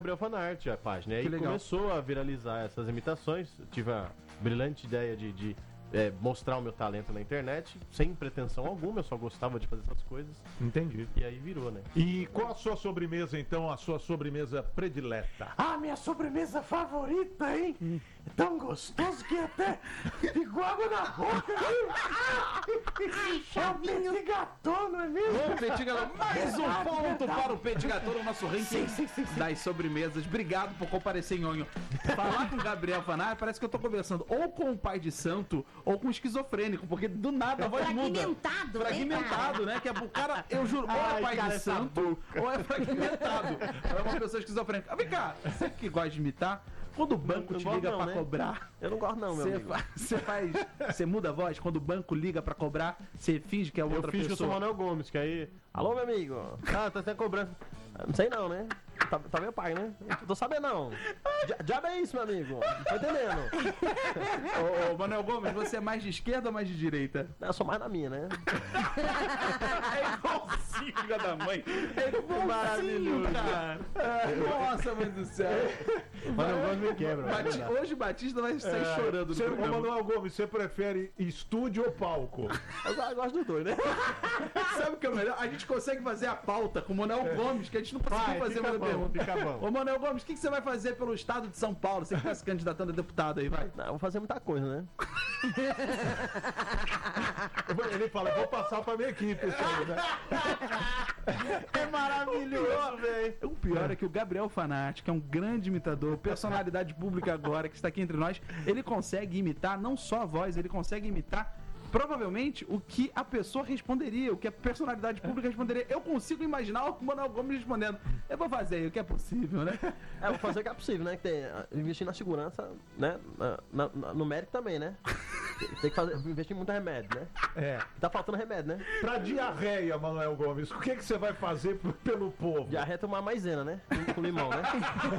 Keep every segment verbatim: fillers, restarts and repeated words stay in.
Gabriel Fanart, a página. E aí Que legal. começou a viralizar essas imitações. Tive a brilhante ideia de, de é, mostrar o meu talento na internet, sem pretensão alguma, eu só gostava de fazer essas coisas. Entendi. E aí virou, né? E qual a sua sobremesa, então, a sua sobremesa predileta? Ah, minha sobremesa favorita, hein? É tão gostoso que até ficou água na boca, viu? É o petit gâteau, não é mesmo? Ô, Petit Gâteau, mais um ponto para o Petit Gâteau no nosso ranking Sim, sim, sim, sim. das sobremesas. Obrigado por comparecer, Nhonho. Falar com o Gabriel Fanart parece que eu tô conversando ou com o pai de santo ou com um esquizofrênico, porque do nada a voz muda. Fragmentado, né, Fragmentado, né? Que é o cara, eu juro, ou é Ai, pai cara, de essa santo ou é fragmentado. É uma pessoa esquizofrênica. Ah, vem cá, você que gosta de imitar, quando o banco Não te gosto liga não, pra né? cobrar... Eu não gosto não, meu Você amigo. faz, você faz, você muda a voz quando o banco liga pra cobrar, você finge que é Eu outra fiz que eu sou o pessoa. Manuel Gomes, que aí... Alô, meu amigo. Ah, tá até cobrando. Ah, Não sei não, né? Tá, tá meu pai, né? Não tô sabendo não. Dia- Diabo é isso, meu amigo. Não tô entendendo. Ô, ô, Manuel Gomes, você é mais de esquerda ou mais de direita? Não, eu sou mais na minha, né? É igualzinho, filha da mãe. É igualzinho, Maravilhoso. cara. Nossa, mãe do céu. Manuel Gomes me quebra. Bati- não dá. Hoje Batista vai sair É, chorando Você, no ô, programa. Manuel Gomes, você prefere estúdio ou palco? Eu go- eu gosto dos dois, né? Sabe o que é o melhor? A gente consegue fazer a pauta com o Manuel Gomes, que a gente não conseguiu Vai, fazer fica uma bom, pergunta. fica bom. Ô, Manuel Gomes, o que, que você vai fazer pelo estado de São Paulo? Você que tá se candidatando a deputado aí, vai. Não, eu vou fazer muita coisa, né? Eu vou- Ele fala, vou passar pra minha equipe, isso aí, né? É maravilhoso, velho. O pior é que o Gabriel Fanart, que é um grande imitador, personalidade pública agora, que está aqui entre nós, ele consegue imitar não só a voz, ele consegue imitar provavelmente o que a pessoa responderia, o que a personalidade pública responderia. Eu consigo imaginar o Manuel Gomes respondendo. Eu vou fazer aí o que é possível, né? É, vou fazer o que é possível, né? Que tem, ah, investir na segurança, né? Na, na- na- no médico também, né? Tem que fazer, investir muito remédio, né? É. Tá faltando remédio, né? Pra diarreia, Manuel Gomes, o que, que você vai fazer p- pelo povo? Diarreia tomar maisena, né? Com, com limão, né?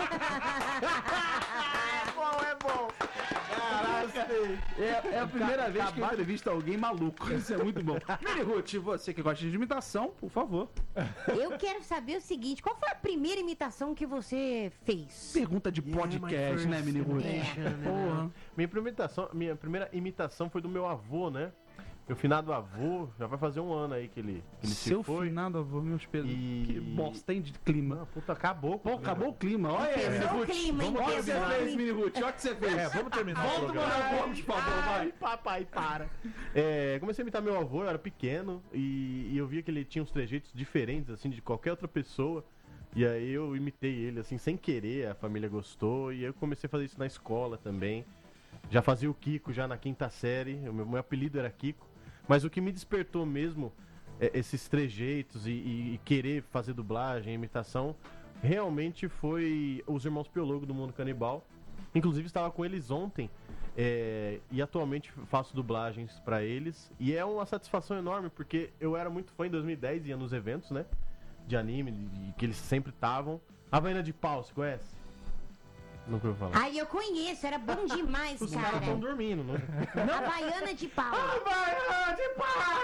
É bom, é bom. Caraca, é, é a primeira vez que eu entrevisto alguém maluco. Isso é muito bom. Mary Ruth, você que gosta de imitação, por favor. Eu quero saber o seguinte, qual foi a primeira imitação que você fez? Pergunta de podcast, né, Mini Ruth? Porra. Minha primeira imitação, minha primeira imitação foi do meu avô, né? Meu finado avô, já vai fazer um ano aí que ele, que ele Seu se foi. finado avô, meus pesos. E- Que bosta, hein, de clima. Não, puta, acabou. Pô, acabou o clima. Olha aí, Mini Pesou o Ruth. clima, hein? Olha o que você Pesou o fez, clima. Mini Ruth. Olha o que você fez. É, vamos terminar o Volta o programa. Manuel Gomes, por favor, Ai, vai. papai, para. É, comecei a imitar meu avô, eu era pequeno, e, e eu via que ele tinha uns trejeitos diferentes, assim, de qualquer outra pessoa. E aí eu imitei ele, assim, sem querer, a família gostou, e eu comecei a fazer isso na escola também. Já fazia o Kiko já na quinta série, o meu, meu apelido era Kiko. Mas o que me despertou mesmo, é, esses trejeitos e, e- e querer fazer dublagem, imitação, realmente foi os Irmãos Piologo do Mundo Canibal. Inclusive estava com eles ontem, é, e atualmente faço dublagens pra eles. E é uma satisfação enorme, porque eu era muito fã em dois mil e dez, ia nos eventos, né? De anime, de- de- que eles sempre estavam. Havaiana de Pau, você conhece? Nunca ouviu falar. Ai, eu conheço, era bom demais, Os cara. caras estão dormindo, né? Havaiana de pau. Havaiana de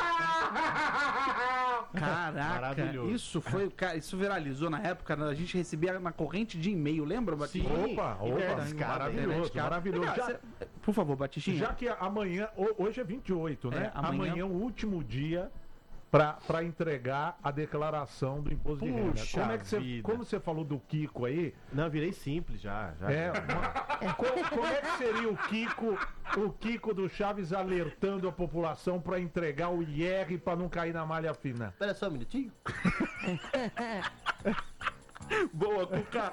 pau! Caraca, Maravilhoso. isso foi, cara, isso viralizou na época, né? A gente recebia na corrente de e-mail, lembra, Batista? Sim. Opa, opa, Internet, cara, maravilhoso, Internet, cara. maravilhoso. Cara, Já- cê- por favor, Batistinha. Já que amanhã, ho- hoje é vinte e oito, né? É, amanhã- amanhã é o último dia pra, pra entregar a declaração do imposto de renda. Puxa Como é que você, vida. como você falou do Kiko aí, Não, eu virei simples já. já. é, uma- co- como é que seria o Kiko, o Kiko do Chaves alertando a população pra entregar o I R pra não cair na malha fina? Espera só um minutinho. Boa, Cuca.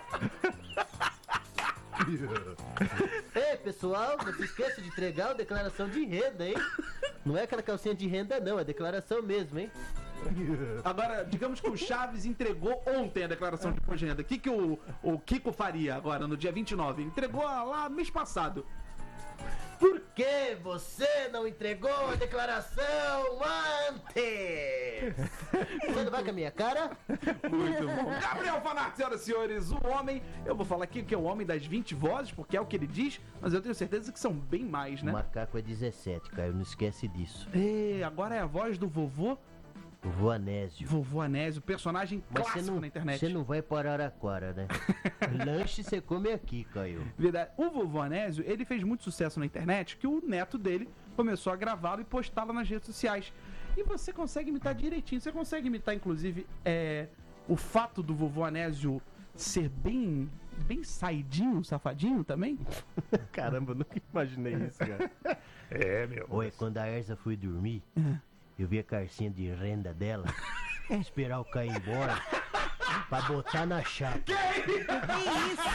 Ei, pessoal, não se esqueça de entregar a declaração de renda, hein? Não é aquela calcinha de renda, não, é declaração mesmo, hein? Agora, digamos que o Chaves entregou ontem a declaração de imposto de renda. O que, que o, o Kiko faria agora, no dia vinte e nove? Entregou lá mês passado. Por que você não entregou a declaração antes? Você não vai com a minha cara? Muito bom. Gabriel Fanart, senhoras e senhores, o homem, eu vou falar aqui que é o homem das vinte vozes, porque é o que ele diz, mas eu tenho certeza que são bem mais, né? O macaco é dezessete, Caio, não esquece disso. E agora é a voz do vovô Vovô Anésio. Vovô Anésio, personagem Mas você clássico não, na internet. você não vai para Araraquara, né? Lanche você come aqui, Caio. Verdade. O Vovô Anésio, ele fez muito sucesso na internet, que o neto dele começou a gravá-lo e postá-lo nas redes sociais. E você consegue imitar direitinho. Você consegue imitar, inclusive, é, o fato do Vovô Anésio ser bem, bem saidinho, safadinho também? Caramba, eu nunca imaginei isso, cara. É, meu. Oi, quando a Erza foi dormir, eu vi a carcinha de renda dela, esperar o Caio ir embora, pra botar na chapa. Que isso?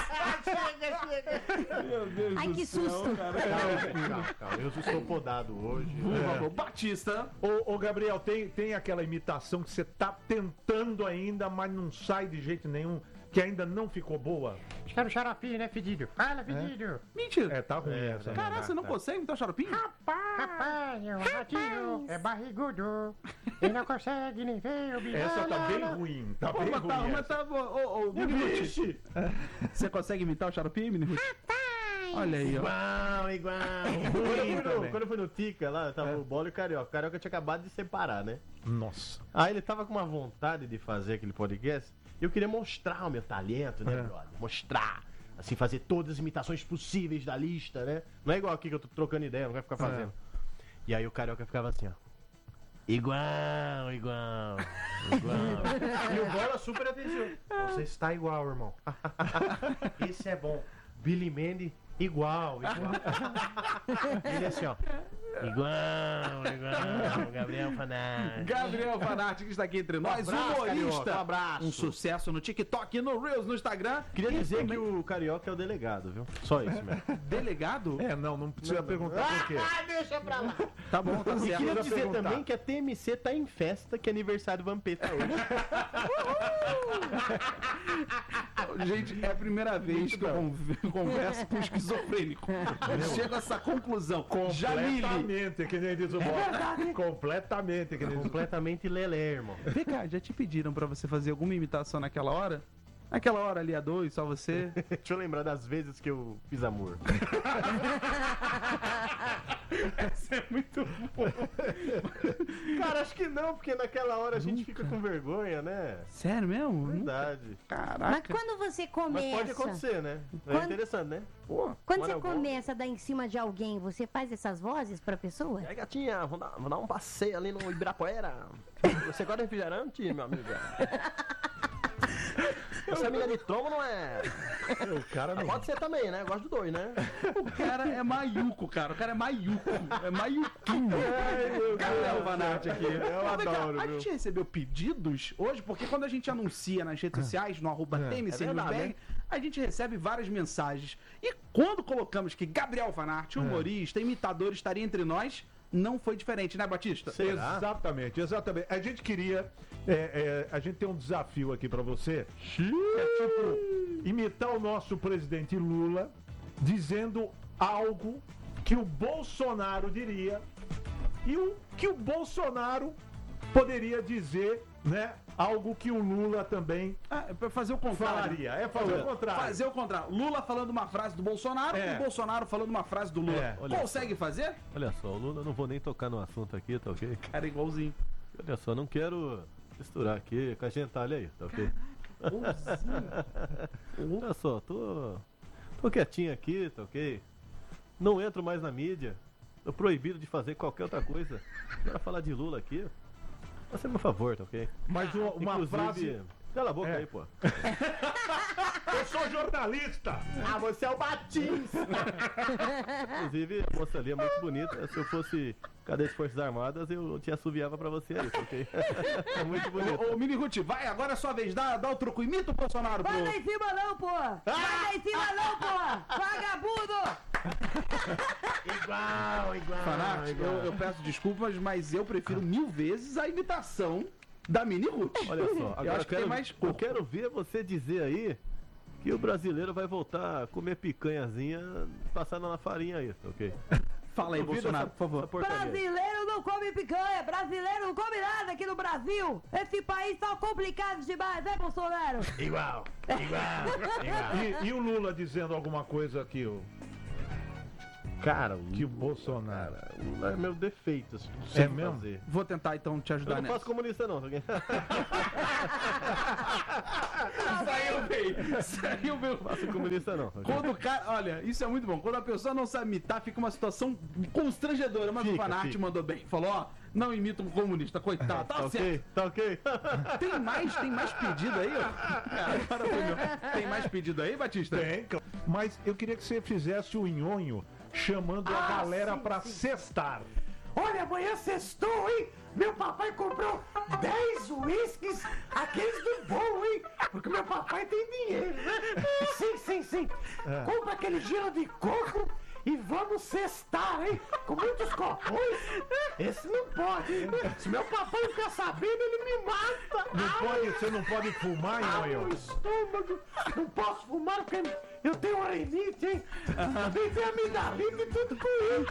Meu Deus Ai, do que céu, susto. cara. Calma, calma, eu estou podado hoje. Por favor, Batista. Ô, ô, Gabriel, tem, tem aquela imitação que você tá tentando ainda, mas não sai de jeito nenhum, que ainda não ficou boa? Quero xarope, né, fedido? Fala, fedido. Mentira. É, tá ruim essa. né? Caraca, você não consegue imitar o xaropinho? Rapaz, o ratinho é barrigudo. Ele não consegue nem ver o bicho. Essa tá bem ruim. Tá Pô, bem mas tá, ruim. mas essa. tá, ô, ô, Mini Ruth. Você consegue imitar o xaropinho, Mini Ruth? Olha aí, ó. Igual, igual. Quando eu fui no- também. Quando eu fui no Tica lá, tava o Bola e o Carioca. O Carioca tinha acabado de separar, né? Nossa. Aí ele tava com uma vontade de fazer aquele podcast. E eu queria mostrar o meu talento, né, É. brother? Mostrar. Assim, fazer todas as imitações possíveis da lista, né? Não é igual aqui que eu tô trocando ideia, não vai ficar fazendo. E aí o Carioca ficava assim, ó. Igual, igual, igual. E o Bola super atencioso. Você está igual, irmão. Esse é bom. Billy Mandy, igual, igual. Ele assim, ó. Igual, igual. Gabriel Fanati. Gabriel Fanati, que está aqui entre nós, abraço, humorista. Carioca, um abraço. Um sucesso no TikTok, no Reels, no Instagram. Queria E dizer também- que o Carioca é o delegado, viu? Só isso mesmo. Delegado? É, não, não precisa perguntar por quê. Deixa pra lá. Tá bom, tá E certo. queria Precisa dizer perguntar. também que a T M C tá em festa, que é aniversário do Vampeta hoje. Gente, é a primeira vez que eu conv- converso com um esquizofrênico. Eu chego a essa conclusão. Jamile. Completamente, que nem diz o Bola. Completamente, que nem diz o Completamente lelé, irmão. Vem cá, já te pediram pra você fazer alguma imitação naquela hora? Naquela hora ali a dois, só você? Deixa eu lembrar das vezes que eu fiz amor. Isso é muito bom. Cara, acho que não, porque naquela hora a gente fica com vergonha, né? Sério mesmo? Verdade. Mas Caraca. quando você Mas começa. pode acontecer, né? É Quando- interessante, né? Pô, Quando Olha, você eu vou- começa a dar em cima de alguém, você faz essas vozes pra pessoa? E aí, gatinha, vamos dar, vamos dar um passeio ali no Ibirapuera. Você gosta de refrigerante, meu amigo? Você é mina de trombo, não é? O cara não. Pode ser também, né? Gosto do dois, né? o cara é maiuco, cara. O cara é maiuco. É maiuquinho. Gabriel Vanatti aqui. Eu Mas vem cá, adoro, A viu? gente recebeu pedidos hoje, porque quando a gente anuncia nas redes sociais, no arroba T M C É verdade, Newsberg, né? a gente recebe várias mensagens. E quando colocamos que Gabriel Vanatti, humorista, imitador, estaria entre nós, não foi diferente, né, Batista? Será? Exatamente, exatamente. A gente queria. é, é, a gente tem um desafio aqui pra você. Que é tipo imitar o nosso presidente Lula dizendo algo que o Bolsonaro diria e o que o Bolsonaro poderia dizer, né? Algo que o Lula também Ah, é pra fazer o contrário. falaria. É fazer o contrário. Fazer o contrário. Lula falando uma frase do Bolsonaro É. e o Bolsonaro falando uma frase do Lula. É, olha Consegue fazer? Olha só, o Lula, eu não vou nem tocar no assunto aqui, tá ok? Cara, igualzinho. Olha só, não quero misturar aqui com a gentalha aí, tá ok? Olha só, tô, tô quietinho aqui, tá ok? Não entro mais na mídia, tô proibido de fazer qualquer outra coisa. Agora falar de Lula aqui, faça meu favor, tá ok? Mas uma, uma Inclusive, frase. cala a boca É. aí, pô. Eu sou jornalista! Ah, você é o Batins! Inclusive, a moça ali é muito bonita. Se eu fosse cadê as Forças Armadas, eu te assoviava pra você aí, tá ok? É muito bonito. Ô, ô Mini Ruth, vai, agora é sua vez. Dá, dá o truco. Imita o Bolsonaro, pro... Vai lá em cima não, pô! Vai lá em cima não, pô! Vagabundo! Igual, igual. Fanati, igual. eu, eu peço desculpas, mas eu prefiro mil vezes a imitação da Mini Ruth. Olha só, eu agora acho que quero, tem mais eu corpo. quero ver você dizer aí que o brasileiro vai voltar a comer picanhazinha passada na farinha aí, tá ok? Fala aí, Eu vi Bolsonaro, essa- por favor. essa porcaria aí. Brasileiro não come picanha! Brasileiro não come nada aqui no Brasil! Esse país tá complicado demais, né, Bolsonaro? Igual, igual, igual. E, e o Lula dizendo alguma coisa aqui, o. Cara, o Que Bolsonaro. Cara, o Lula é meu defeito, assim, não É sei mesmo? fazer. Vou tentar então te Eu ajudar não nessa. faço comunista não, tá ok? Saiu bem. Saiu bem. Faço comunista não. tá ok? Quando o cara, olha, isso é muito bom. Quando a pessoa não sabe imitar, fica uma situação constrangedora. Mas Fica, o Fanart fica. mandou bem. Falou, ó, não imita um comunista, coitado. Tá, Tá certo. ok? Tá ok? Tem mais, tem mais pedido aí, ó? Agora foi meu. Tem mais pedido aí, Batista? Tem, claro. Mas eu queria que você fizesse o nhonho chamando a Ah, galera sim, pra sim. cestar. Olha, amanhã sextou, hein? Meu papai comprou dez uísques, aqueles do bom, hein? Porque meu papai tem dinheiro, né? Sim, sim, sim. Compra aquele gelo de coco e vamos cestar, hein? Com muitos copões. Esse não pode, hein? Se meu papai ficar sabendo, ele me mata. Não Ai, pode, você não pode fumar, ah, nhonho? meu estômago. Não posso fumar porque eu tenho uma rinite, hein? Também tenho amidalite e tudo com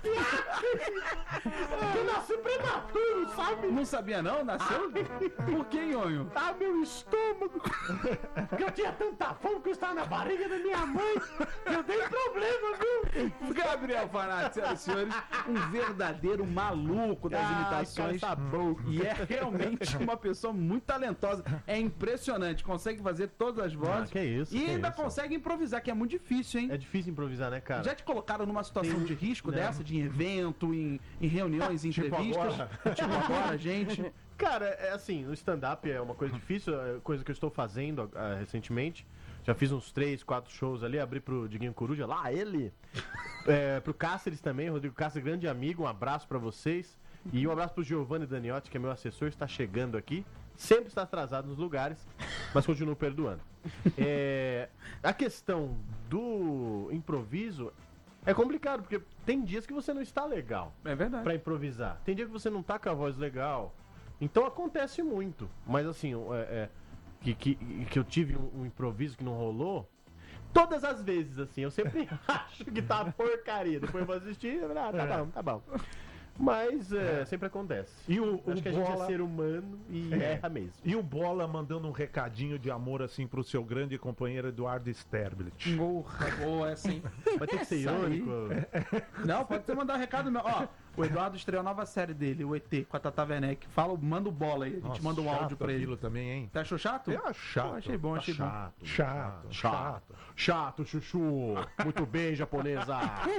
isso. Eu nasci prematuro, sabe? Não sabia não? Nasceu? Por que, Nhonho? Ah, meu estômago! Porque eu tinha tanta fome que eu estava na barriga da minha mãe. Eu dei problema, viu? Gabriel Fanart, senhoras e senhores, um verdadeiro maluco das Ai, imitações. cara, tá bom. E é realmente uma pessoa muito talentosa. É impressionante, consegue fazer todas as vozes. Ah, que isso, E que ainda isso. consegue improvisar, que é muito difícil, hein? É difícil improvisar, né, cara? Já te colocaram numa situação Tem- de risco Não. dessa, de em evento, em, em reuniões, em Tipo entrevistas? agora. Tipo agora, gente. Cara, é assim, o stand-up é uma coisa difícil, é coisa que eu estou fazendo ah, recentemente. Já fiz uns três, quatro shows ali, abri pro Diguinho Coruja, lá ele. É, pro Cáceres também, Rodrigo Cáceres, grande amigo, um abraço pra vocês. E um abraço pro Giovanni Daniotti, que é meu assessor, está chegando aqui. Sempre está atrasado nos lugares, mas continuo perdoando. É, a questão do improviso é complicado, porque tem dias que você não está legal É verdade. pra improvisar. Tem dia que você não tá com a voz legal. Então acontece muito. Mas assim, é, é, que, que, que eu tive um, um improviso que não rolou. Todas as vezes, assim, eu sempre acho que tá uma porcaria. Depois eu vou assistir e ah, tá bom, tá bom. Mas é, sempre acontece. E o, o Acho que a gente é Bola... ser humano e É. erra mesmo. E o Bola mandando um recadinho de amor assim pro seu grande companheiro Eduardo Sterblit. Porra, boa essa, hein? Vai ter que ser Essa aí. irônico. Não, pode ser mandar um recado meu. Ó, o Eduardo estreou a nova série dele, o E T, com a Tata Werneck. Fala, manda o bola aí, a gente Nossa, manda um chato áudio pra ele. aquilo também, hein? Você achou chato? Eu acho chato. Pô, achei bom, achei bom. Chato, Chato, chato. Chato, chuchu. Muito bem, japonesa.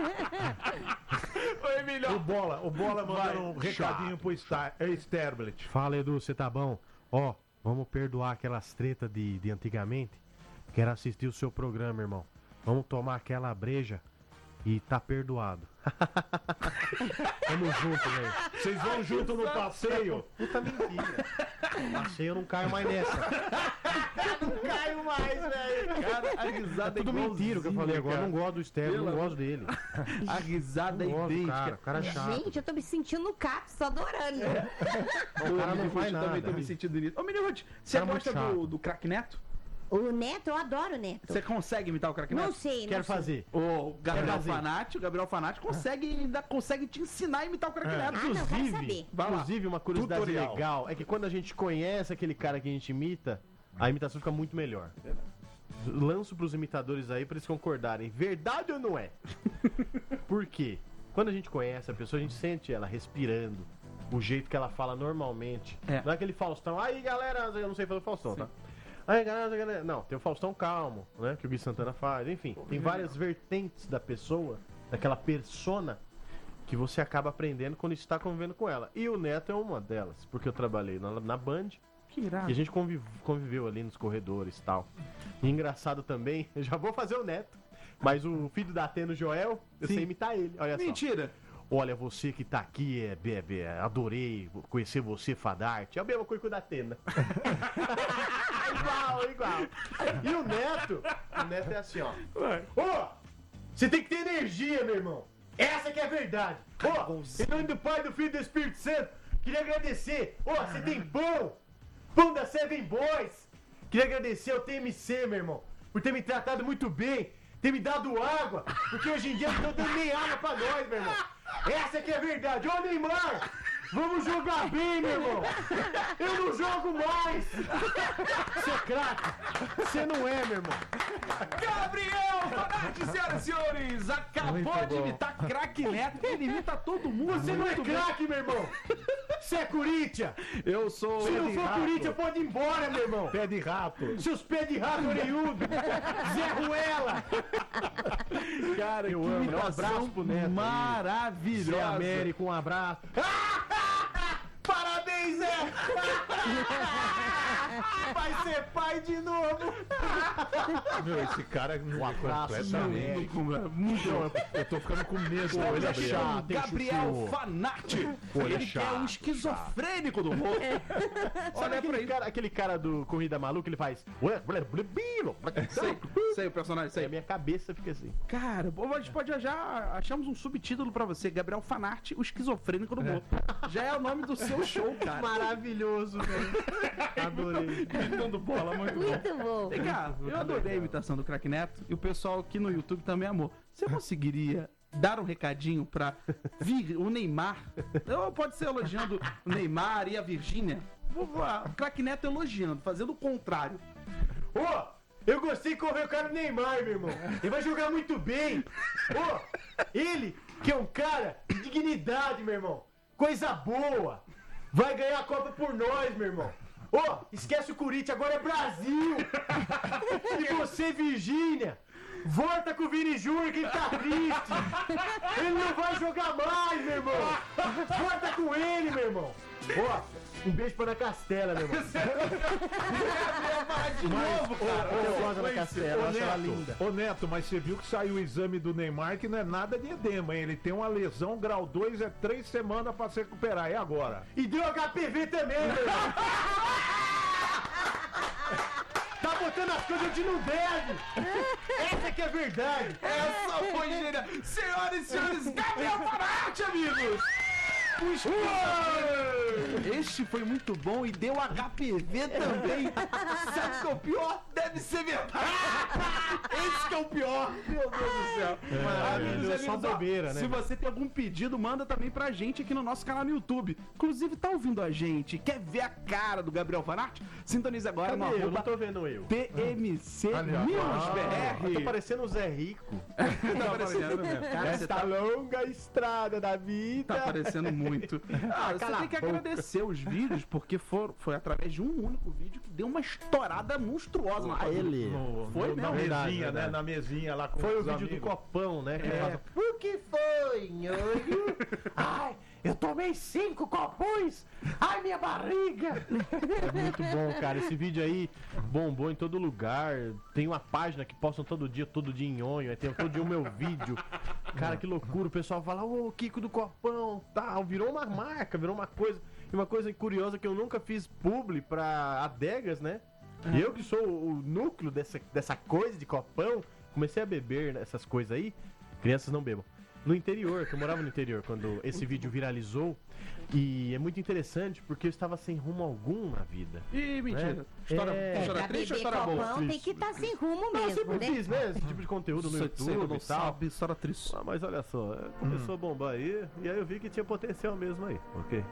Oi, Emílio. O Bola, o Bola Vai, mandando um recadinho pro Star- eh, Sterblit. Fala, Edu, você tá bom? Ó, vamos perdoar aquelas tretas de, de antigamente. Quero assistir o seu programa, irmão. Vamos tomar aquela breja e tá perdoado. Tamo junto, velho. Vocês vão junto no passeio? Puta mentira. Passei, eu não caio mais nessa. Caio mais, velho. Cara, a risada É tudo é mentira o que eu falei agora. Eu não gosto do Stereo, Pelo não amor- gosto dele. A risada é Não gosto do idêntica. cara, o cara é chato. Gente, eu tô me sentindo no CAPS, tô adorando. O cara não faz Eu também tô nada. me sentindo nisso. Ô, menino, Ruth, você Cara, muito gosta do, chato. do Crack Neto? O Neto, eu adoro o Neto. Você consegue imitar o Crack Neto? Não sei, não Quero sei. fazer. O Gabriel fazer. Fanati, o Gabriel Fanati consegue, ainda consegue te ensinar a imitar o Crack Neto. Ah, não, quero Inclusive, saber. Vai lá. inclusive, uma curiosidade Tutorial. legal é que quando a gente conhece aquele cara que a gente imita, a imitação fica muito melhor. Lanço pros imitadores aí pra eles concordarem. Verdade ou não é? Por quê? Quando a gente conhece a pessoa, a gente sente ela respirando, o jeito que ela fala normalmente. É. Não é aquele Faustão. Aí, galera, eu não sei fazer o Faustão, tá? Aí, galera, galera. Não, tem o Faustão calmo, né? Que o Gui Santana faz. Enfim, tem várias vertentes da pessoa, daquela persona, que você acaba aprendendo quando está convivendo com ela. E o Neto é uma delas, porque eu trabalhei na, na Band Que irado. e a gente conviv- conviveu ali nos corredores e tal. E engraçado também, eu já vou fazer o Neto, mas o filho da Atena, o Joel, eu Sim. sei imitar ele. Olha só. Mentira. Olha, você que tá aqui, é, é, é, adorei conhecer você, Fadarte. É a mesma coisa que o da Atena. igual, igual. E o Neto, o Neto é assim, ó. Ô, você tem que ter energia, meu irmão. Essa que é a verdade. Ô, em nome do Pai, do Filho e do Espírito Santo, queria agradecer. Ô, você tem pão. Pão da Seven Boys. Queria agradecer ao T M C, meu irmão, por ter me tratado muito bem. Ter me dado água. Porque hoje em dia não estão dando nem água pra nós, meu irmão. Essa que é a verdade. Ô, Neymar, vamos jogar bem, meu irmão. Eu não jogo mais. Seu craque, você não é, meu irmão. Gabriel Fanati! Fanarte, senhoras e senhores, acabou Muito de bom. imitar craque Neto, ele imita todo mundo. Você não é muito bem. craque, meu irmão! Você é Corinthians! Eu sou... Se não for rato. Corinthians, pode ir embora, meu irmão! Pé de rato. Seus pés de rato orelhudo! Zé Ruela! Cara, Eu que amo, né? Um imitação abraço pro Neto aí. maravilhosa. Zé Américo, um abraço. Parabéns, Zé! Vai ser pai de novo! Meu, esse cara é um completamente. Muito bom. Eu tô ficando com medo. Olha, Olha, chama tem Gabriel chuchu. Fanatti. Olha, Ele que é um chato, esquizofrênico do humor. Sabe Olha pra aquele ele. cara, aquele cara do Corrida Maluca, ele faz... Sei, sei o personagem, Aí sei. a minha cabeça fica assim. Cara, a gente pode já achamos um subtítulo pra você, Gabriel Fanatti, o esquizofrênico do humor. Já é o nome do seu show, cara. Maravilhoso, velho. Adorei. Imitando bola, muito bom. Muito bom. Vem cá, eu adorei a imitação do Craque Neto e o pessoal aqui no YouTube também amou. Você conseguiria dar um recadinho pra vir o Neymar? Ou pode ser elogiando o Neymar e a Virgínia? Vou lá, o Craque Neto elogiando, fazendo o contrário. Ô! Eu gostei de convocar o Neymar, meu irmão! Ele vai jogar muito bem! Ô! Ele, que é um cara de dignidade, meu irmão! Coisa boa! Vai ganhar a Copa por nós, meu irmão! Ô! Esquece o Corinthians, agora é Brasil! E você, Virgínia! Volta com o Vini Júnior que ele tá triste! Ele não vai jogar mais, meu irmão! Volta com ele, meu irmão! Ó, um beijo pra Ana Castela, meu irmão! De novo, cara. Eu gosto da Castela, eu acho ela Neto, linda. ô Neto, mas você viu que saiu o exame do Neymar que não é nada de edema, hein? Ele tem uma lesão grau dois, é três semanas pra se recuperar. É agora. E deu H P V também, meu irmão! Tá botando as coisas onde não deve! Essa que é a verdade! Essa foi genial. Senhoras e senhores, Gabriel Fanatti, amigos! Este foi muito bom e deu H P V também. Sabe o que é o pior? Deve ser verdade. Esse que é o pior. Meu Deus do céu. maravilhoso, Amigos, só amigos, ó, bobeira, né, Se meu? você tem algum pedido, manda também pra gente aqui no nosso canal no YouTube. Inclusive, tá ouvindo a gente? Quer ver a cara do Gabriel Fanatti? Sintonize agora no Cadê eu? Não arroba tô vendo eu. T M C Ali, ó. Minas Ah, B R. tá parecendo o Zé Rico. Tá parecendo, cara, você Esta tá longa estrada da vida. Tá aparecendo muito. Ah, você cala tem que a boca. agradecer os vídeos, porque for, foi através de um único vídeo que deu uma estourada monstruosa na Ah, página. ele. No- Foi no- na mesmo? mesinha, Verdade, né? verdade. Na mesinha lá com Foi o os vídeo amigos. do copão, né? Que ele É. fala, O que foi, nhonho? Ai, eu tomei cinco copões! Ai, minha barriga! é muito bom, cara. Esse vídeo aí bombou em todo lugar. Tem uma página que postam todo dia, todo dia em onho. Aí tem todo dia o meu vídeo. Cara, que loucura. O pessoal fala, ô, Kiko do Copão, tal. Virou uma marca, virou uma coisa. E uma coisa curiosa que eu nunca fiz publi pra adegas, né? Eu que sou o núcleo dessa, dessa coisa de copão, comecei a beber essas coisas aí. Crianças não bebam. No interior, que eu morava no interior quando esse vídeo viralizou. E é muito interessante porque eu estava sem rumo algum na vida. Ih, mentira. É. História, É, É, história pra triste ou beber história boa? copão tem Triste. que estar sem rumo Não, eu mesmo, sempre né? fiz, né? Esse tipo de conteúdo no Você você YouTube não e tal. sabe, história triste. Ah, mas olha só, é, começou a bombar aí, e aí eu vi que tinha potencial mesmo aí, ok?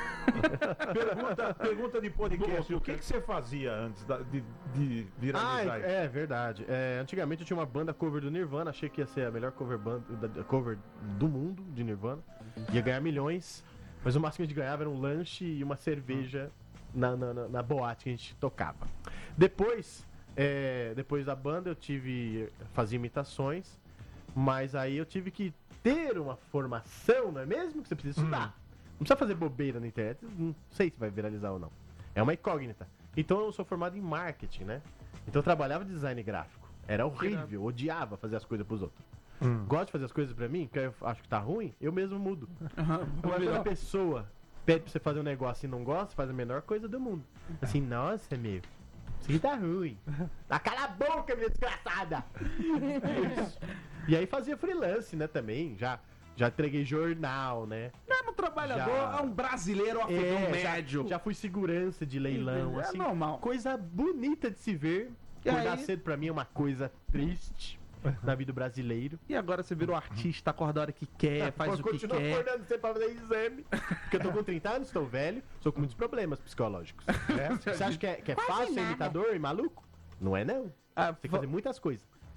Pergunta, pergunta de podcast. O que, que você fazia antes da- de, de Ah, viralizar isso? é, é verdade. É, antigamente eu tinha uma banda cover do Nirvana, achei que ia ser a melhor cover, banda, da- cover do mundo de Nirvana. Ia ganhar milhões, mas o máximo que a gente ganhava era um lanche e uma cerveja na, na, na- na boate que a gente tocava. Depois, é, depois da banda eu tive. Fazia imitações, mas aí eu tive que ter uma formação, não é mesmo? Que você precisa estudar. Não precisa fazer bobeira na internet, não sei se vai viralizar ou não. É uma incógnita. Então eu sou formado em marketing, né? Então eu trabalhava de design gráfico. Era horrível, odiava fazer as coisas pros outros. Gosto de fazer as coisas pra mim, que eu acho que tá ruim, eu mesmo mudo. Agora, quando a pessoa pede pra você fazer um negócio e não gosta, faz a menor coisa do mundo. Assim, nossa, meu, isso aqui tá ruim. Ah, cala a boca, minha desgraçada! Isso. E aí fazia freelance, né, também. Já, já entreguei jornal, né? É um trabalhador, Já. é um brasileiro afegão É, já- médio. Já, fui segurança de leilão, É assim. normal. Coisa bonita de se ver. E Acordar aí? cedo pra mim é uma coisa triste na vida do brasileiro. E agora você virou artista, acorda a hora que quer, faz o que Continuo quer. acordando sempre pra fazer exame. Porque eu tô com trinta anos, estou velho, sou com muitos problemas psicológicos. É? Você acha que é, que é Quase fácil ser nada. imitador e maluco? Não é não. Ah, Tem que va- fazer muitas coisas.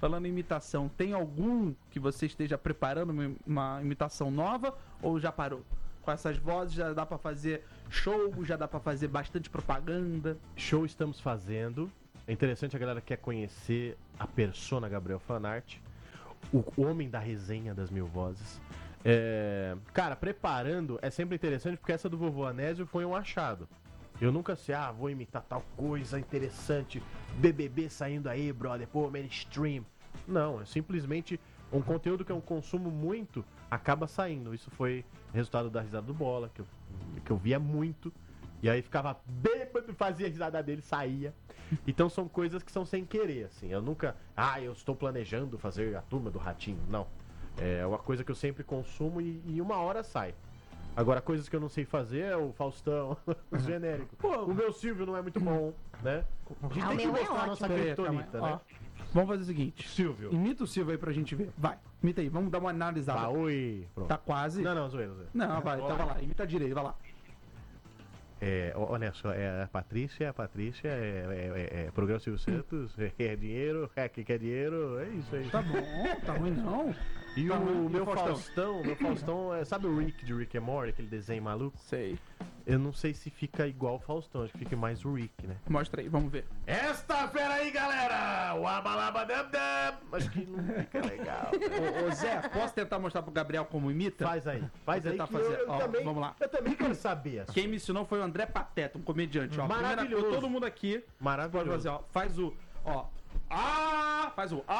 falando em imitação, tem algum que você esteja preparando uma, uma imitação nova ou já parou? Com essas vozes já dá pra fazer show, já dá pra fazer bastante propaganda. Show estamos fazendo. É interessante, a galera quer conhecer a persona Gabriel Fanart, o homem da resenha das mil vozes. É... Cara, preparando é sempre interessante porque essa do Vovô Anésio foi um achado. Eu nunca sei, ah, vou imitar tal coisa interessante, B B B saindo aí, brother, pô, mainstream. Não, é simplesmente um conteúdo que eu consumo muito, acaba saindo. Isso foi resultado da risada do Bola, que eu, que eu via muito. E aí ficava bêbado, fazia a risada dele, saía. Então são coisas que são sem querer, assim. Eu nunca, ah, eu estou planejando fazer a Turma do Ratinho. Não. É uma coisa que eu sempre consumo e, e uma hora sai. Agora, coisas que eu não sei fazer é o Faustão, o genérico. Pô, o meu Silvio não é muito bom, né? A gente Ah, tem o que meu é mostrar a nossa Peraí, criptonita, calma aí, né? ó. Vamos fazer o seguinte. Silvio. Imita o Silvio aí pra gente ver. Vai, imita aí, vamos dar uma analisada. Tá, oi. Pronto. Tá quase. Não, não, zoeira, zoeira. Não, vai, então vai lá, imita direito, vai lá. É, olha só, é a Patrícia, a Patrícia, é, é, é, é programa Silvio Santos, é dinheiro, é que quer dinheiro, é isso aí. Tá bom, tá ruim não. E Tá, o e meu o Faustão? Faustão, meu Faustão, é, sabe o Rick de Rick and Morty, aquele desenho maluco? Sei. Eu não sei se fica igual o Faustão, acho que fica mais o Rick, né? Mostra aí, vamos ver. Esta fera aí, galera! O abalabadabdab! Acho que não fica legal. Ô, ô, Zé, posso tentar mostrar pro Gabriel como imita? Faz aí, faz Vou aí tentar que fazer. eu, eu Ó, também, vamos lá. eu também quero saber. assim. Quem me ensinou foi o André Pateta, um comediante, ó. Primeira Maravilhoso. coisa, todo mundo aqui pode Maravilhoso. fazer, ó. Faz o, ó. Ah! Faz o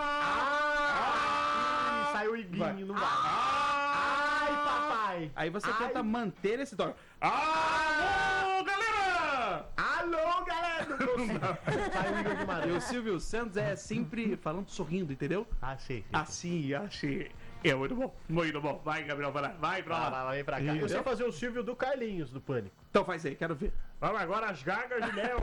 ah! Ah! Sai o Vai. iguinho, não vai. Ah! Ai, papai! Aí você Ai. tenta manter esse tom. Alô, galera! Alô, galera! Não consigo. Sai o Igor E o Guimarães. Silvio Santos é sempre falando sorrindo, entendeu? Ah, sim, sim. Assim, assim. É muito bom, muito bom. Vai, Gabriel, vai lá, vai pra Vai, lá. vai, vai, vem pra cá. Eu sei fazer o Silvio do Carlinhos, do Pânico. Então faz aí, quero ver. Vamos agora as gagas de mel.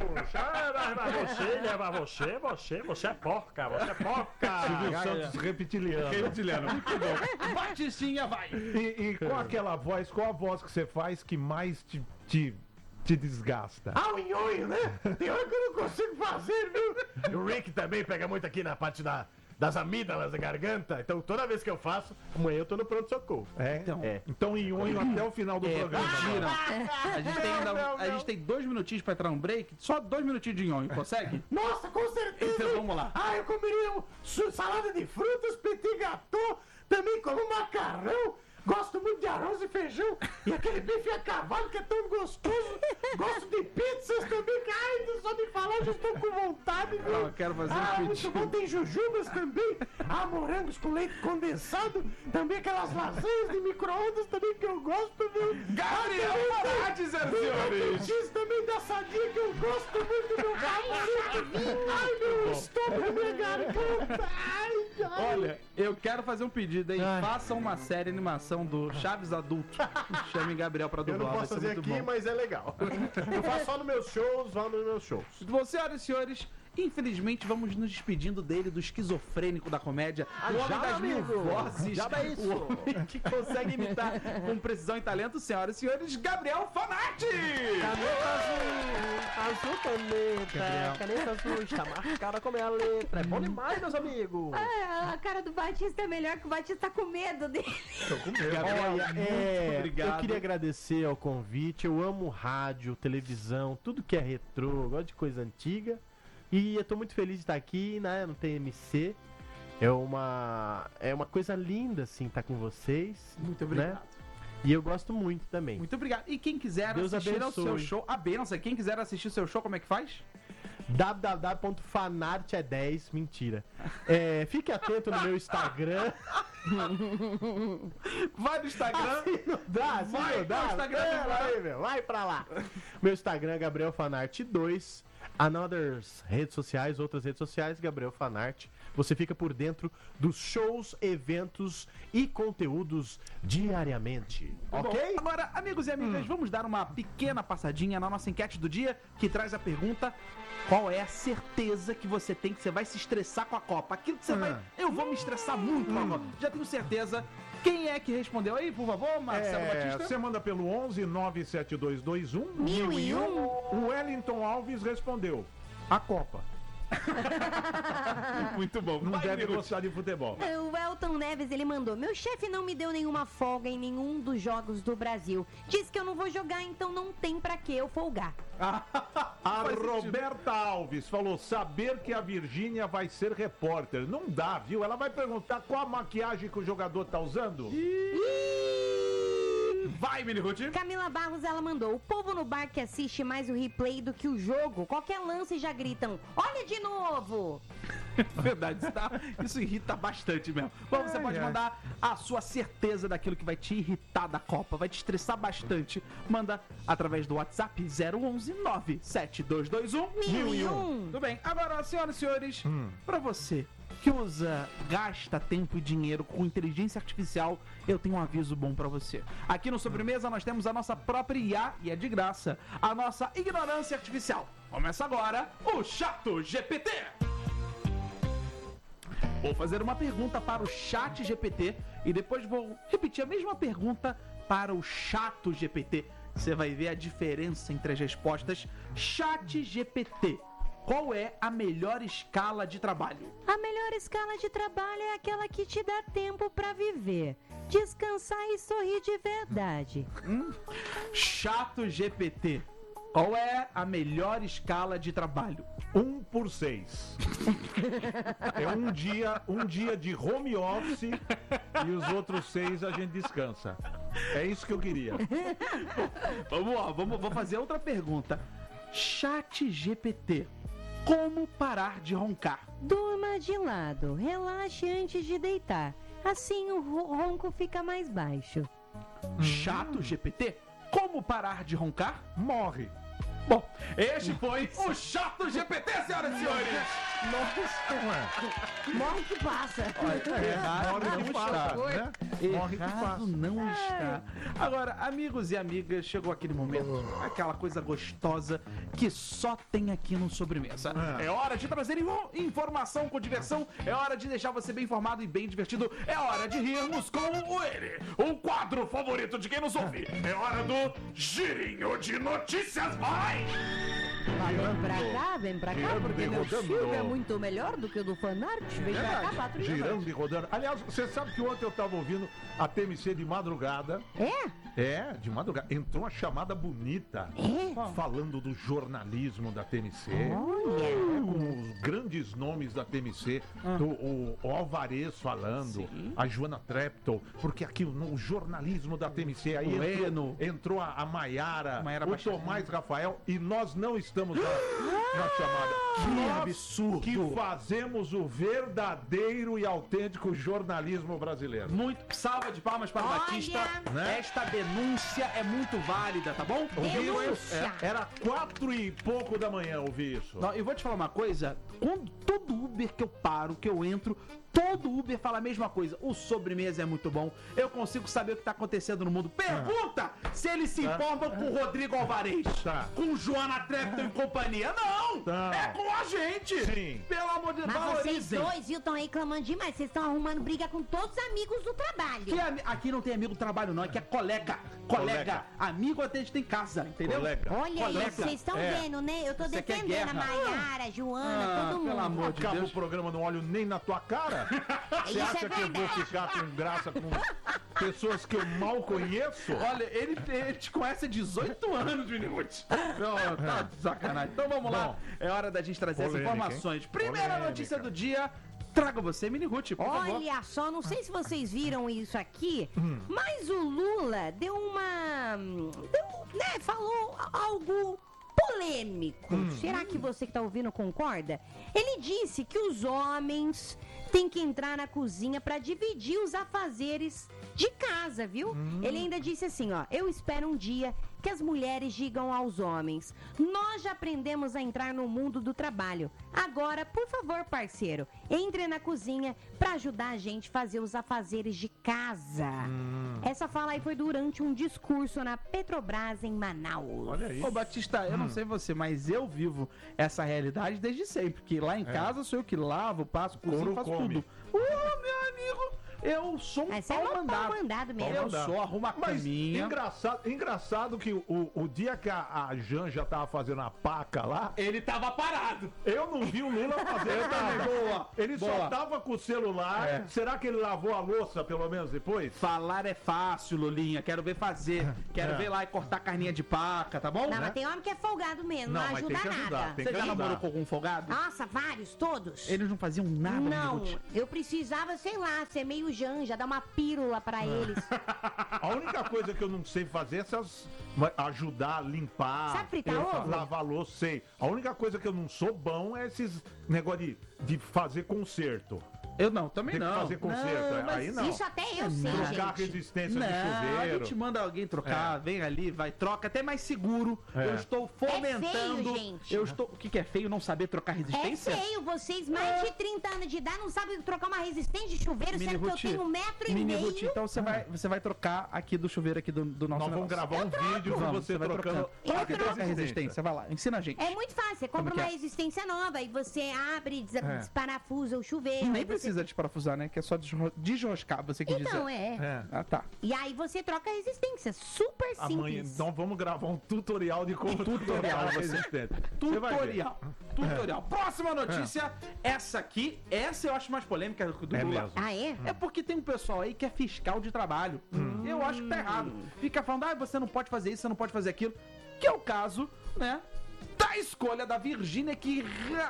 Mas você, leva você, você, você é porca, você é porca. Silvio Santos reptiliano. Reptiliano, muito bom. Batistinha, vai. E, e qual aquela voz, qual a voz que você faz que mais te, te, te desgasta? Ah, o nhonho, né? Tem hora que eu não consigo fazer, viu? O Rick também pega muito aqui na parte da, das amígdalas da garganta. Então toda vez que eu faço, amanhã eu tô no pronto-socorro. É? Então. É. Então, em unho até o final do É, programa. mentira. A gente tem ainda, Não, a não. gente tem dois minutinhos pra entrar no break. Só dois minutinhos de nhonho, consegue? Nossa, com certeza! Então vamos lá. Ah, eu comeria um su- salada de frutas, petit gâteau, também como macarrão. Gosto muito de arroz e feijão e aquele bife a cavalo que é tão gostoso. Gosto de pizzas também, que ai, só de falar eu já estou com vontade, viu? Não, eu quero fazer um ah, muito pedido. bom, tem jujubas também. Ah, morangos com leite condensado. Também aquelas lasanhas de micro-ondas também que eu gosto, viu? Gabriel Ah, também Parade, senhoras e tem senhores. cheese também da sadia que eu gosto muito, meu rabo. Ai, meu estômago, minha garganta. Ai, ai. Olha, eu quero fazer um pedido aí. Faça uma série animação do Chaves Adulto. Chame Gabriel pra Eu dublar, não vai posso ser fazer muito aqui, bom. mas é legal. Eu faço só nos meus shows, vá nos meus shows. Bom, senhoras e senhores, infelizmente vamos nos despedindo dele, do esquizofrênico da comédia, o homem já, das mil amigo. vozes, Já é isso. o homem que consegue imitar com precisão e talento, senhoras e senhores, Gabriel Fanart! Caneta azul, azul caneta, Gabriel. caneta azul está marcada como é a letra. É bom demais, meus amigos. Ah, a cara do Batista é melhor que o Batista tá com medo dele. Gabriel, Olha, muito é, obrigado. eu queria agradecer ao convite. Eu amo rádio, televisão, tudo que é retrô, eu gosto de coisa antiga. E eu tô muito feliz de estar aqui, né, no T M C. É uma, é uma coisa linda, assim, estar com vocês. Muito obrigado. Né? E eu gosto muito também. Muito obrigado. E quem quiser Deus assistir ao seu abençoe. show, a benção, quem quiser assistir o seu show, como é que faz? w w w ponto fanart é dez, mentira. É, fique atento no meu Instagram. Vai no Instagram. Assim não dá, assim Vai não dá. pro Instagram Pera agora. aí, meu, vai pra lá. Meu Instagram é Gabriel Fanart dois. Another redes sociais, outras redes sociais, Gabriel Fanart. Você fica por dentro dos shows, eventos e conteúdos diariamente. Ok? Bom, agora, amigos e amigas, vamos dar uma pequena passadinha na nossa enquete do dia, que traz a pergunta: qual é a certeza que você tem que você vai se estressar com a Copa? Aquilo que você vai. Eu vou me estressar muito com a Copa. Já tenho certeza. Quem é que respondeu aí, por favor, Marcelo É, Batista? você manda pelo onze nove sete dois dois um Mil e um. O Wellington Alves respondeu: a Copa. Muito bom. Não Vai, deve Minuto. gostar de futebol. O Elton Neves, ele mandou: meu chefe não me deu nenhuma folga em nenhum dos jogos do Brasil. Diz que eu não vou jogar, então não tem pra que eu folgar. A Faz sentido. Roberta Alves falou: saber que a Virgínia vai ser repórter. Não dá, viu? Ela vai perguntar qual a maquiagem que o jogador tá usando. Vai, Minihut. Camila Barros, ela mandou: o povo no bar que assiste mais o replay do que o jogo, qualquer lance já gritam: olha de novo! Verdade, isso, tá- isso irrita bastante mesmo. Bom, você Ai, pode ai. mandar a sua certeza daquilo que vai te irritar da Copa, vai te estressar bastante. Manda através do WhatsApp zero onze nove sete dois dois um Mil e um. Tudo bem, agora, senhoras e senhores, pra você que usa, gasta tempo e dinheiro com inteligência artificial, eu tenho um aviso bom pra você. Aqui no Sobremesa nós temos a nossa própria I A, e é de graça, a nossa ignorância artificial. Começa agora o Chato G P T. Vou fazer uma pergunta para o Chat G P T e depois vou repetir a mesma pergunta para o Chato G P T. Você vai ver a diferença entre as respostas. Chat G P T, qual é a melhor escala de trabalho? A melhor escala de trabalho é aquela que te dá tempo pra viver, descansar e sorrir de verdade. Chato G P T, qual é a melhor escala de trabalho? Um por seis. É um dia, um dia de home office e os outros seis a gente descansa. É isso que eu queria. Vamos lá, vamos, vou fazer outra pergunta. Chat G P T, como parar de roncar? Durma de lado, relaxe antes de deitar. Assim o ro- ronco fica mais baixo. Chato G P T, como parar de roncar? Morre. Bom, este foi o Chato G P T, senhoras e senhores! Morre que passa. Errado Morre não que está, passa, né? né? Morre que Errado passa. não está. Agora, amigos e amigas, chegou aquele momento, aquela coisa gostosa que só tem aqui no Sobremesa. Ah. É hora de trazer info- informação com diversão, é hora de deixar você bem informado e bem divertido, é hora de rirmos com o ele, o quadro favorito de quem nos ouve. É hora do Girinho de Notícias, vai! Vem pra cá, vem pra cá, girando porque e meu rodando. filme é muito melhor do que o do fanart. Vem pra cá, Verdade. patrulha. Girando e rodando. Aliás, você sabe que ontem eu tava ouvindo a T M C de madrugada. É? É, de madrugada. Entrou uma chamada bonita. Falando do jornalismo da T M C. É, com os grandes nomes da T M C. do- o, o Alvarez falando. A Joana Treptow. Porque aqui no jornalismo da T M C. Aí O entrou, Eno. entrou a, a Maiara, Maiara o Baixaria. Tomás Rafael. E nós não estamos na, na chamada. Que Nós absurdo. Que fazemos o verdadeiro e autêntico jornalismo brasileiro. Muito salva de palmas para o Olha! Batista. Né? Esta denúncia é muito válida, tá bom? Ouvi isso? Denúncia. É, era quatro e pouco da manhã, ouvi isso. Não, eu vou te falar uma coisa. Quando todo Uber que eu paro, que eu entro, todo Uber fala a mesma coisa. O Sobremesa é muito bom. Eu consigo saber o que tá acontecendo no mundo. Pergunta se eles se informam com o Rodrigo Alvarez. Tá. Com Joana Treptow e companhia. Não! Tá. É com a gente! Sim. Pelo amor de Deus, Mas vocês valorizem. dois, viu, estão reclamando demais. Vocês estão arrumando briga com todos os amigos do trabalho. Que ami- aqui não tem amigo do trabalho, não. Aqui é colega. Colega. Colega. Amigo até a gente tem em casa, entendeu? Colega. Olha aí, Colega. vocês estão É. vendo, né? Eu tô Você quer defendendo a guerra? Maiara, a Joana, Ah, todo mundo. pelo amor de Acaba Deus. o programa, não olho nem na tua cara. Você Isso acha é que eu vou verdade. ficar com graça com pessoas que eu mal conheço? Olha, ele, ele te conhece há dezoito anos, Minute. Não, tá de sacanagem. Então vamos lá. Bom. É hora da gente trazer as Polêmica, informações. Primeira Polêmica. notícia do dia. Traga você, Mini Ruth, por favor. Olha só, não sei se vocês viram isso aqui, Hum. mas o Lula deu uma. Deu, né, falou algo polêmico. Hum. Será que você que tá ouvindo concorda? Ele disse que os homens têm que entrar na cozinha para dividir os afazeres de casa, viu? Hum. Ele ainda disse assim, ó: eu espero um dia que as mulheres digam aos homens: nós já aprendemos a entrar no mundo do trabalho. Agora, por favor, parceiro, entre na cozinha para ajudar a gente a fazer os afazeres de casa. Essa fala aí foi durante um discurso na Petrobras em Manaus. Olha aí. Ô, Batista, eu não sei você, mas eu vivo essa realidade desde sempre. Porque lá em casa sou eu que lavo, passo, cozinho, Couro faço come. tudo. Ô, meu amigo, Eu sou um Mas é pau um pau mandado. mandado mesmo. Eu mandado. sou, arrumo a Mas caminha. engraçado, engraçado que o, o dia que a, a Janja tava fazendo a paca lá, Ele tava parado. eu não vi o Lula fazer Eu também, nada. boa, Ele só boa. tava com o celular. É. Será que ele lavou a louça pelo menos depois? Falar é fácil, Lulinha. Quero ver fazer. Quero É. ver lá e cortar carninha de paca, tá bom? Não, mas tem homem que é folgado mesmo, não, Não, mas ajuda tem que ajudar, nada. tem Você que já ajudar. namorou com algum folgado? Nossa, vários, todos. Eles não faziam nada, Não, Miniguti. eu precisava, sei lá, ser meio janja, dar uma pílula pra eles. A única coisa que eu não sei fazer é essas. Ajudar a limpar. Sabe fritar eu- ovo? Lavar louça, sei. A única coisa que eu não sou bom é esses negócio de, de fazer conserto. Eu não, também Tem que não. fazer conserto. Não, mas Aí não. Isso até eu sei, Trocar gente. resistência Não, de a chuveiro. gente manda alguém trocar, vem ali, vai, troca, até mais seguro. É. Eu estou fomentando. feio, gente. Eu estou. O que, que é feio? Não saber trocar É resistência? feio, vocês, mais de trinta anos de idade, não sabem trocar uma resistência de chuveiro, Mini sendo que eu Ruti, tenho um metro e Mini meio. Ruti, então você vai, você vai trocar aqui do chuveiro aqui do, do nosso Nós vamos negócio. gravar um vídeo com Vamos, você vai trocando. trocando. Eu Troca troco. a resistência, vai lá, ensina a gente. É muito fácil, você compra Como uma que é? resistência nova e você abre, des É. desparafusa o chuveiro. Nem aí você- precisa desparafusar, né? Que é só desro- desroscar, você quis Então, dizer. é. É. Ah, tá. E aí você troca a resistência, super Amanhã, simples. então vamos gravar um tutorial de como Tutorial, trocar a você- resistência. Você vai ver. Tutorial. Tutorial. Próxima notícia. Essa aqui, essa eu acho mais polêmica do do É Lula. mesmo. Ah, é? É porque tem um pessoal aí que é fiscal de trabalho. Eu acho que tá errado. Fica falando, ah, você não pode fazer isso, você não pode fazer aquilo. Que é o caso, né, da escolha da Virgínia, que,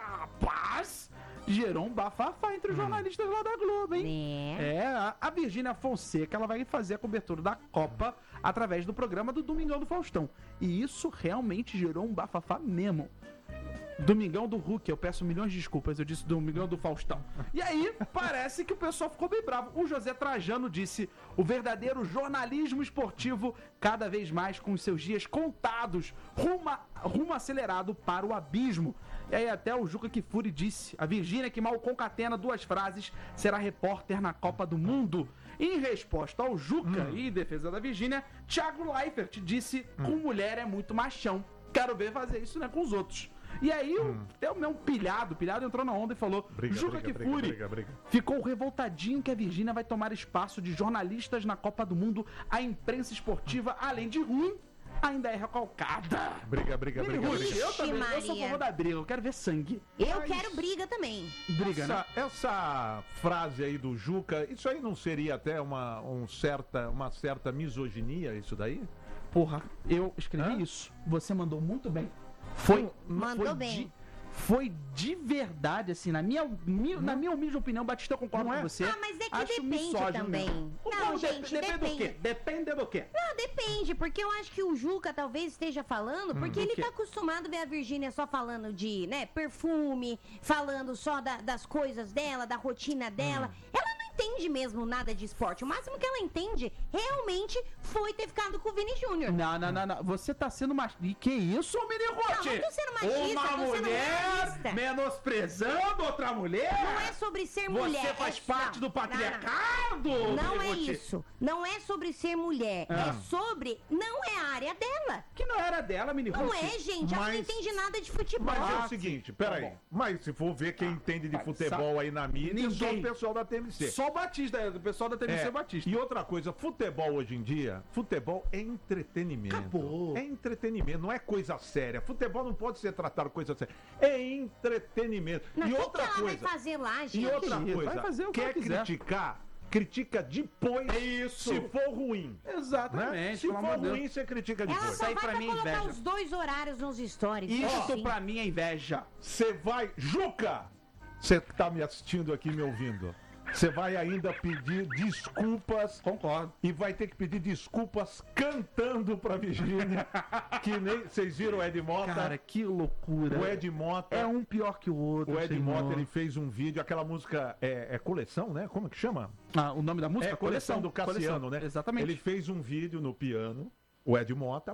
rapaz, gerou um bafafá entre os jornalistas lá da Globo, hein? É. É, a- a Virgínia Fonseca, ela vai fazer a cobertura da Copa através do programa do Domingão do Faustão. E isso realmente gerou um bafafá mesmo. Domingão do Hulk, eu peço milhões de desculpas, eu disse Domingão do Faustão. E aí, parece que o pessoal ficou bem bravo. O José Trajano disse: o verdadeiro jornalismo esportivo, cada vez mais com os seus dias contados, rumo, a- rumo acelerado para o abismo. E aí até o Juca Kifuri disse: a Virgínia, que mal concatena duas frases, será repórter na Copa do Mundo. Em resposta ao Juca e em defesa da Virgínia, Thiago Leifert disse: com mulher é muito machão. Quero ver fazer isso, né, com os outros. E aí, o até o meu pilhado, pilhado entrou na onda e falou: Briga, Juca briga, Kifuri briga, briga, briga. ficou revoltadinho que a Virgínia vai tomar espaço de jornalistas na Copa do Mundo. A imprensa esportiva, além de ruim, ainda é recalcada. Briga, briga, briga, Ruth, briga. eu também, eu sou a Maria. favor da briga, eu quero ver sangue. Eu quero briga também. Briga, né? Essa, essa frase aí do Juca, isso aí não seria até uma, um certa, uma certa misoginia, isso daí? Porra, eu escrevi Hã? isso. Você mandou muito bem. Foi, Mandou foi bem. De, foi de verdade, assim, na minha, mi- na minha humilde opinião, Batista, eu concordo Não é? com você. Ah, mas é que Acho depende misógino também. mesmo. Não, de- gente, depende do depende. quê? Depende do quê? Não, depende, porque eu acho que o Juca talvez esteja falando, porque do ele quê? tá acostumado a ver a Virgínia só falando de, né, perfume, falando só da- das coisas dela, da rotina dela. Ela não entende mesmo nada de esporte. O máximo que ela entende realmente foi ter ficado com o Vini Júnior. Não, não, não, não. Você tá sendo machista. E que isso, Minigote? Não, não tô sendo machista, Uma tô sendo mulher realista. menosprezando outra mulher? Não é sobre ser Você mulher. faz é- parte não, do não, não. patriarcado? Não é Minigote? isso. Não é sobre ser mulher. Ah. É sobre. Não é a área dela. Que não era dela, Minigote. Não é, gente. Ela não Mas- entende nada de futebol. Mas é Ah, o seguinte, peraí. Tá bom. Mas se for ver quem entende de vai, futebol aí na mídia, é só Ninguém. o pessoal da T M C. Só o Batista, o pessoal da T V C É, Batista. E outra coisa, futebol hoje em dia, futebol é entretenimento. Acabou. É entretenimento, não é coisa séria. Futebol não pode ser tratado coisa séria. É entretenimento. Não, e o que outra que ela coisa. vai fazer lá, gente? E outra Vai coisa, fazer o que quer ela quiser. criticar, critica depois. É isso. Se for ruim. Exatamente, Né? Se pelo for amor de Deus. ruim, você critica Ela depois. Isso aí só vai pra pra mim é colocar inveja. os dois horários nos stories. Isso Assim. pra mim é inveja. Você vai. Juca! Você que tá me assistindo aqui, me ouvindo. Você vai ainda pedir desculpas. Concordo. E vai ter que pedir desculpas cantando pra Virgínia. Que nem. Vocês viram o Ed Mota? Cara, que loucura. o Ed Mota. É um pior que o outro. O Ed senhor. Mota, ele fez um vídeo, aquela música é, é coleção, né? Como é que chama? Ah, o nome da música? É coleção do Cassiano, Coleção. né? Exatamente. Ele fez um vídeo no piano, o Ed Mota.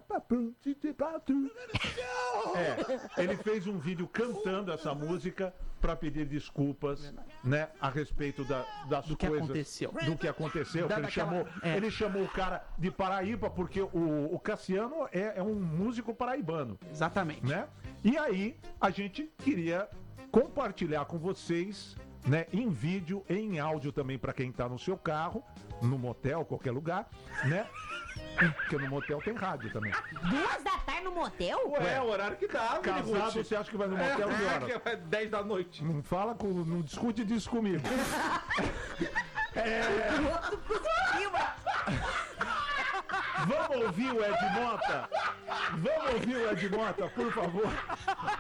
É, ele fez um vídeo cantando essa música para pedir desculpas, né, a respeito da, das Do que coisas, aconteceu. do que aconteceu. Da- que ele daquela- chamou, é. ele chamou o cara de Paraíba porque o, o Cassiano é, é um músico paraibano, Exatamente. né? E aí a gente queria compartilhar com vocês né? Em vídeo, em áudio também para quem tá no seu carro, no motel, qualquer lugar, né? Porque no motel tem rádio também. Duas da tarde no motel? Ué, é o horário que dá, Casado, você acha que vai no motel que hora? É, é dez da noite. Não fala com. Não discute disso comigo. Vamos ouvir o Ed Mota? Vamos ouvir o Ed Mota, por favor.